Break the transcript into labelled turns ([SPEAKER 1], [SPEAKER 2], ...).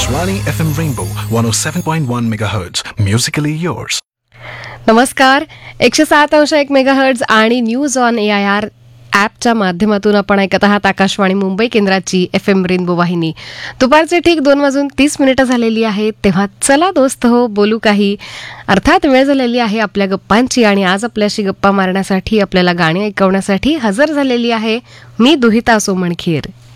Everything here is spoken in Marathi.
[SPEAKER 1] Akashvani FM Rainbow 107.1 MHz. Musically yours.
[SPEAKER 2] नमस्कार. 107.1 मेगाहर्ट्झ आणि न्यूज ऑन AIR ॲपच्या माध्यमातून आपण ऐकत आहात आकाशवाणी मुंबई केंद्राची FM रेनबो वाहिनी. दुपारचे ठीक 2:30 झालेली आहेत. तेव्हा चला दोस्त हो बोलू काही. अर्थात वेळ झालेली आहे आपल्या गप्पांची आणि आज आपल्याशी गप्पा मारण्यासाठी, आपल्याला गाणी ऐकवण्यासाठी हजर झालेली आहे मी दुहिता सोमणखीर.